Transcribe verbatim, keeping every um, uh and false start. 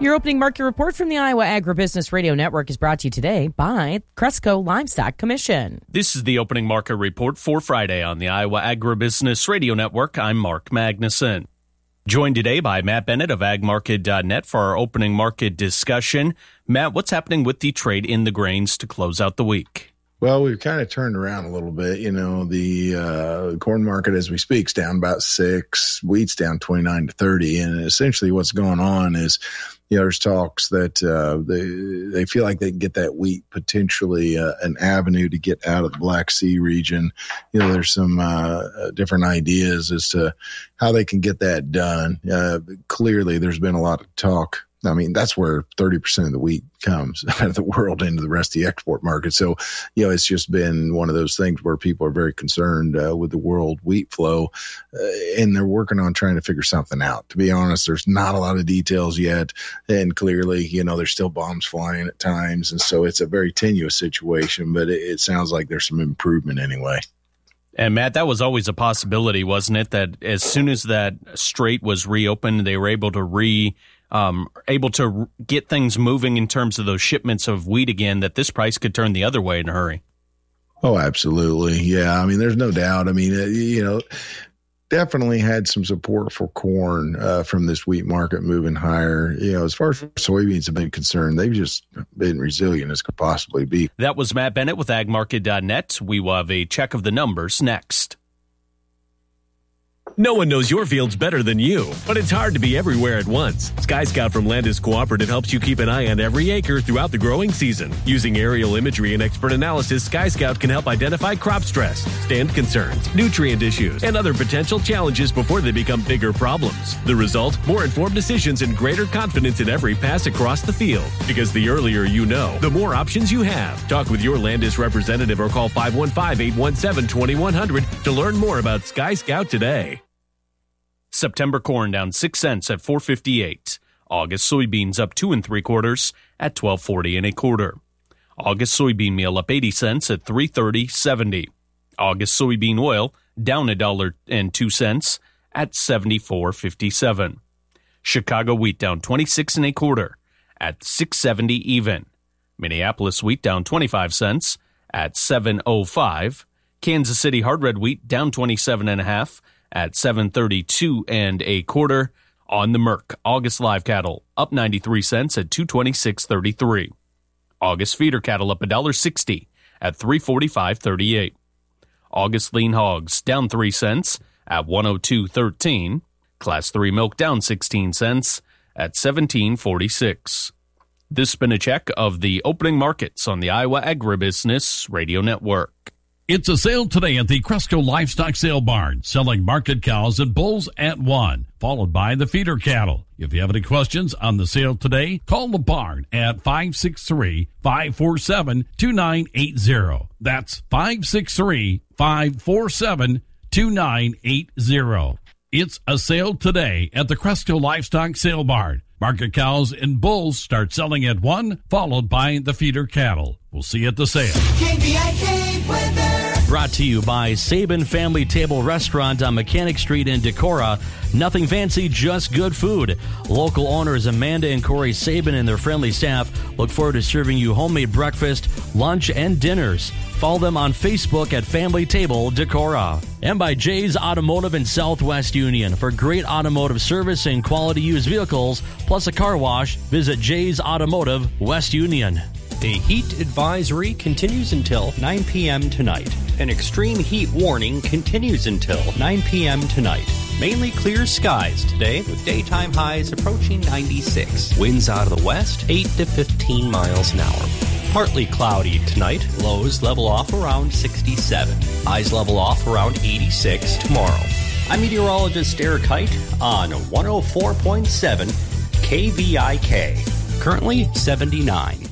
Your opening market report from the Iowa Agribusiness Radio Network is brought to you today by Cresco Livestock Commission. This is the opening market report for Friday on the Iowa Agribusiness Radio Network. I'm Mark Magnuson. Joined today by Matt Bennett of ag market dot net for our opening market discussion. Matt, what's happening with the trade in the grains to close out the week? Well, we've kind of turned around a little bit. You know, the uh, corn market as we speak is down about six, wheat's down twenty-nine to thirty. And essentially what's going on is, you know, there's talks that uh, they they feel like they can get that wheat potentially uh, an avenue to get out of the Black Sea region. You know, there's some uh, different ideas as to how they can get that done. Uh, clearly, there's been a lot of talk. I mean, that's where thirty percent of the wheat comes out of the world into the rest of the export market. So, you know, it's just been one of those things where people are very concerned uh, with the world wheat flow, uh, and they're working on trying to figure something out. To be honest, there's not a lot of details yet, and clearly, you know, there's still bombs flying at times, and so it's a very tenuous situation, but it, it sounds like there's some improvement anyway. And Matt, that was always a possibility, wasn't it? That as soon as that strait was reopened, they were able to re Um, able to get things moving in terms of those shipments of wheat again, that this price could turn the other way in a hurry. Oh, absolutely. Yeah. I mean, there's no doubt. I mean, uh, you know, definitely had some support for corn uh, from this wheat market moving higher. You know, as far as soybeans have been concerned, they've just been resilient as could possibly be. That was Matt Bennett with ag market dot net. We will have a check of the numbers next. No one knows your fields better than you, but it's hard to be everywhere at once. Sky Scout from Landis Cooperative helps you keep an eye on every acre throughout the growing season. Using aerial imagery and expert analysis, Sky Scout can help identify crop stress, stand concerns, nutrient issues, and other potential challenges before they become bigger problems. The result? More informed decisions and greater confidence in every pass across the field. Because the earlier you know, the more options you have. Talk with your Landis representative or call five one five, eight one seven, two one zero zero to learn more about Sky Scout today. September corn down six cents at four fifty-eight. August soybeans up two and three quarters at twelve forty and a quarter. August soybean meal up eighty cents at three thirty seventy. August soybean oil down a dollar and two cents at seventy-four fifty-seven. Chicago wheat down twenty-six and a quarter at six seventy even. Minneapolis wheat down twenty-five cents at seven oh five. Kansas City hard red wheat down twenty-seven and a half at seven thirty-two and a quarter. On the Merc, August live cattle up ninety-three cents at two twenty-six thirty-three. August feeder cattle up one dollar sixty at three forty-five thirty-eight. August lean hogs down three cents at one oh two thirteen. Class three milk down sixteen cents at seventeen forty-six. This has been a check of the opening markets on the Iowa Agribusiness Radio Network. It's a sale today at the Cresco Livestock Sale Barn, selling market cows and bulls at one, followed by the feeder cattle. If you have any questions on the sale today, call the barn at five six three, five four seven, two nine eight zero. That's five six three, five four seven, two nine eight zero. It's a sale today at the Cresco Livestock Sale Barn. Market cows and bulls start selling at one, followed by the feeder cattle. We'll see you at the sale. K V I K weather. Brought to you by Sabin Family Table Restaurant on Mechanic Street in Decorah. Nothing fancy, just good food. Local owners Amanda and Corey Sabin and their friendly staff look forward to serving you homemade breakfast, lunch, and dinners. Follow them on Facebook at Family Table Decorah. And by Jay's Automotive in Southwest Union. For great automotive service and quality used vehicles, plus a car wash, visit Jay's Automotive, West Union. A heat advisory continues until nine p.m. tonight. An extreme heat warning continues until nine p.m. tonight. Mainly clear skies today with daytime highs approaching ninety-six. Winds out of the west, eight to fifteen miles an hour. Partly cloudy tonight. Lows level off around sixty-seven. Highs level off around eighty-six tomorrow. I'm meteorologist Eric Height on one oh four point seven K V I K. Currently seventy-nine.